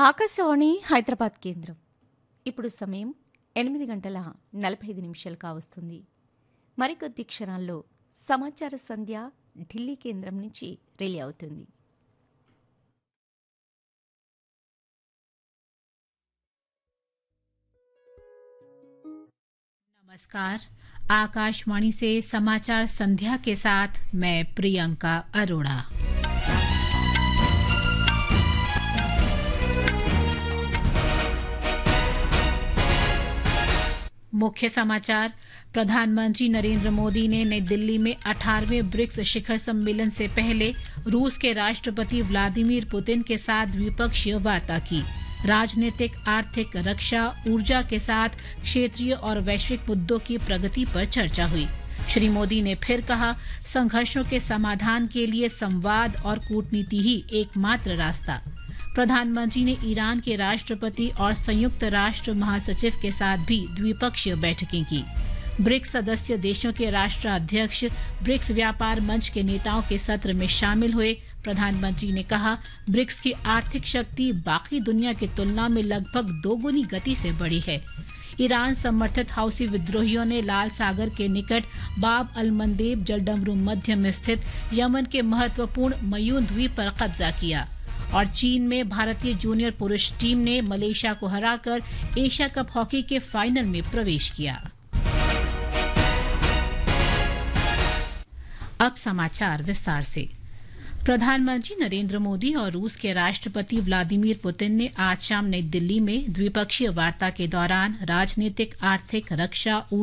ఆకాశవాణి హైదరాబాద్ కేంద్రం. ఇప్పుడు సమయం 8:45 కావస్తుంది. మరికొద్ది క్షణాల్లో సమాచార సంధ్య ఢిల్లీ కేంద్రం నుంచి రిలే అవుతుంది. नमस्कार। आकाशवाणी से समाचार संध्या के साथ मैं प्रियंका अरोड़ा। मुख्य समाचार। प्रधानमंत्री नरेंद्र मोदी ने नई दिल्ली में 18वें ब्रिक्स शिखर सम्मेलन से पहले रूस के राष्ट्रपति व्लादिमीर पुतिन के साथ द्विपक्षीय वार्ता की। राजनीतिक, आर्थिक, रक्षा, ऊर्जा के साथ क्षेत्रीय और वैश्विक मुद्दों की प्रगति पर चर्चा हुई। श्री मोदी ने फिर कहा, संघर्षों के समाधान के लिए संवाद और कूटनीति ही एकमात्र रास्ता। प्रधानमंत्री ने ईरान के राष्ट्रपति और संयुक्त राष्ट्र महासचिव के साथ भी द्विपक्षीय बैठकें की। ब्रिक्स सदस्य देशों के राष्ट्राध्यक्ष ब्रिक्स व्यापार मंच के नेताओं के सत्र में शामिल हुए। प्रधानमंत्री ने कहा, ब्रिक्स की आर्थिक शक्ति बाकी दुनिया की तुलना में लगभग 2 गुनी गति से बढ़ी है। ईरान समर्थित हौसी विद्रोहियों ने लाल सागर के निकट बाब अल मंदेब जलडमरू मध्य में स्थित यमन के महत्वपूर्ण मयून द्वीप पर कब्जा किया। और चीन में भारतीय जूनियर पुरुष टीम ने मलेशिया को हराकर एशिया कप हॉकी के फाइनल में प्रवेश किया। अब समाचार विस्तार से। प्रधानमंत्री नरेंद्र मोदी और रूस के राष्ट्रपति व्लादिमीर पुतिन ने आज शाम नई दिल्ली में द्विपक्षीय वार्ता के दौरान राजनीतिक, आर्थिक, रक्षा,